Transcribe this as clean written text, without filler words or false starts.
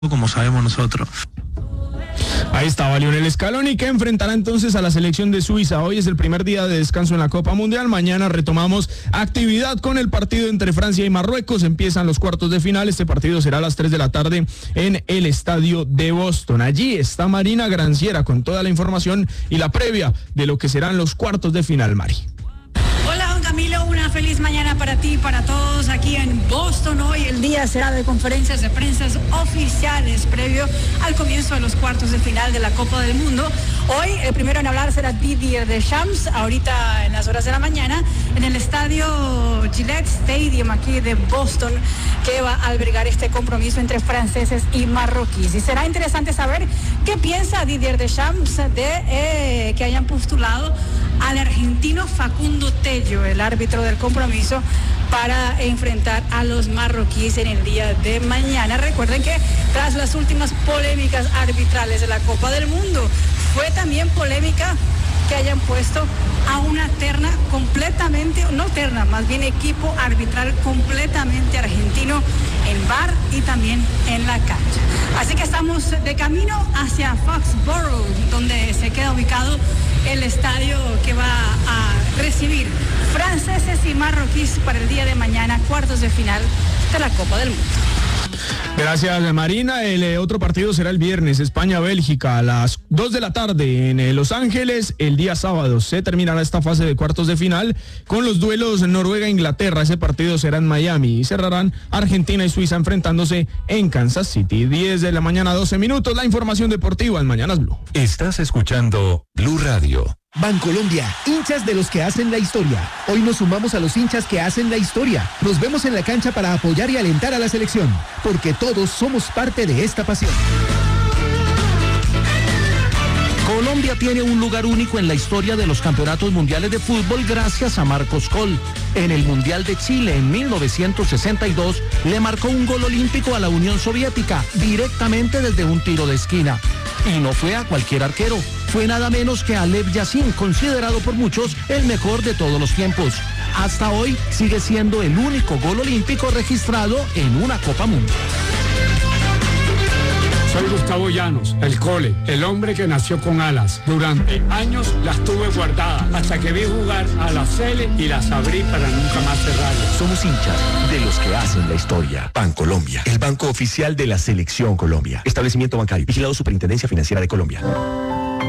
como sabemos nosotros. Ahí estaba Lionel Scaloni, que enfrentará entonces a la selección de Suiza. Hoy es el primer día de descanso en la Copa Mundial. Mañana retomamos actividad con el partido entre Francia y Marruecos. Empiezan los cuartos de final. Este partido será a las 3 de la tarde en el estadio de Boston. Allí está Marina Granciera con toda la información y la previa de lo que serán los cuartos de final, Mari. Hola, Juan Camilo, una feliz mañana para ti y para todos aquí en Boston. Hoy el día será de conferencias de prensa oficiales previo al comienzo de los cuartos de final de la Copa del Mundo. Hoy el primero en hablar será Didier Deschamps, ahorita en las horas de la mañana, en el estadio Gillette Stadium aquí de Boston, que va a albergar este compromiso entre franceses y marroquíes. Y será interesante saber qué piensa Didier Deschamps de que hayan postulado al argentino Facundo Tello, el árbitro del compromiso, para enfrentar a los marroquíes en el día de mañana. Recuerden que tras las últimas polémicas arbitrales de la Copa del Mundo, fue también polémica que hayan puesto a una terna completamente, no terna, más bien equipo arbitral completamente argentino en VAR y también en la cancha. Así que estamos de camino hacia Foxborough, donde se queda ubicado el estadio que va a recibir franceses y marroquíes para el día de mañana, cuartos de final de la Copa del Mundo. Gracias, Marina. El otro partido será el viernes, España-Bélgica, a las 2 de la tarde en Los Ángeles. El día sábado se terminará esta fase de cuartos de final con los duelos Noruega-Inglaterra. Ese partido será en Miami y cerrarán Argentina y Suiza enfrentándose en Kansas City. 10 de la mañana, 12 minutos. La información deportiva en Mañanas Blue. Estás escuchando Blue Radio. Bancolombia, hinchas de los que hacen la historia. Hoy nos sumamos a los hinchas que hacen la historia. Nos vemos en la cancha para apoyar y alentar a la selección, porque todos somos parte de esta pasión. Colombia tiene un lugar único en la historia de los campeonatos mundiales de fútbol gracias a Marcos Coll. En el Mundial de Chile en 1962 le marcó un gol olímpico a la Unión Soviética directamente desde un tiro de esquina. Y no fue a cualquier arquero, fue nada menos que a Lev Yashin, considerado por muchos el mejor de todos los tiempos. Hasta hoy sigue siendo el único gol olímpico registrado en una Copa Mundial. Soy Gustavo Llanos, el Cole, el hombre que nació con alas. Durante años las tuve guardadas hasta que vi jugar a la Sele y las abrí para nunca más cerrarlas. Somos hinchas de los que hacen la historia. Bancolombia, el banco oficial de la Selección Colombia. Establecimiento bancario, vigilado Superintendencia Financiera de Colombia.